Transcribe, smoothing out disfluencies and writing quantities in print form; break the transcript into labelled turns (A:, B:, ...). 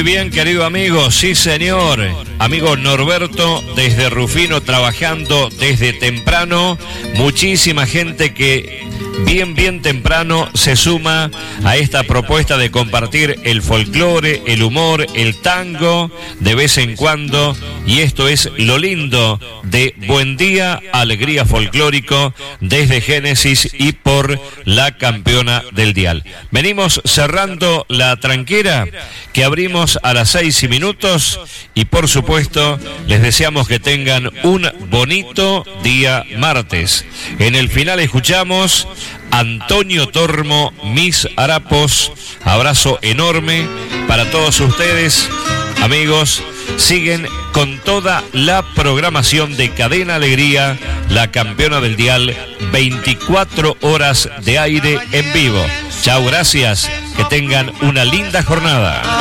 A: Muy bien, querido amigo, sí señor. Amigo Norberto, desde Rufino, trabajando desde temprano. Muchísima gente que bien temprano se suma a esta propuesta de compartir el folclore, el humor, el tango de vez en cuando. Y esto es lo lindo de Buen Día, Alegría Folclórico desde Génesis y por la campeona del dial. Venimos cerrando la tranquera que abrimos a las 6:00 y por supuesto les deseamos que tengan un bonito día martes. En el final escuchamos Antonio Tormo, Mis Harapos. Abrazo enorme para todos ustedes, amigos. Siguen con toda la programación de Cadena Alegría, la campeona del dial, 24 horas de aire en vivo. Chao, gracias, que tengan una linda jornada.